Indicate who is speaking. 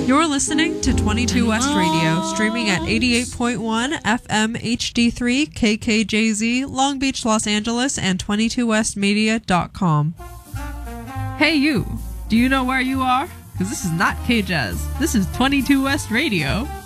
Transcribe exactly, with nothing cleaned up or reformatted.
Speaker 1: You're listening to twenty-two West Radio, streaming at eighty-eight point one F M H D three K K J Z, Long Beach, Los Angeles, and twenty-two west media dot com.
Speaker 2: Hey you, do you know where you are? Because this is not K-Jazz. This is twenty-two West Radio.